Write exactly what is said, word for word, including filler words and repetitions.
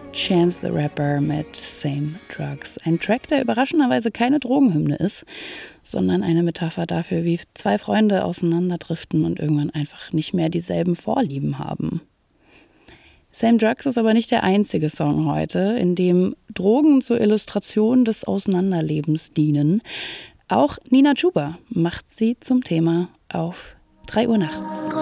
Chance the Rapper mit Same Drugs. Ein Track, der überraschenderweise keine Drogenhymne ist, sondern eine Metapher dafür, wie zwei Freunde auseinanderdriften und irgendwann einfach nicht mehr dieselben Vorlieben haben. Same Drugs ist aber nicht der einzige Song heute, in dem Drogen zur Illustration des Auseinanderlebens dienen. Auch Nina Chuba macht sie zum Thema auf drei Uhr nachts.